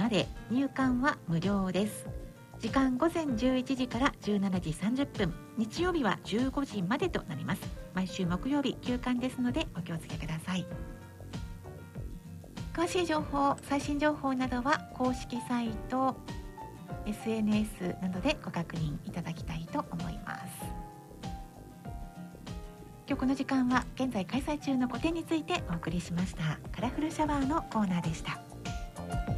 まで、入館は無料です。時間午前11時から17時30分、日曜日は15時までとなります。毎週木曜日休館ですのでお気をつけください。詳しい情報、最新情報などは公式サイト、SNS などでご確認いただきたいと思います。今日この時間は現在開催中の個展についてお送りしました。カラフルシャワーのコーナーでした。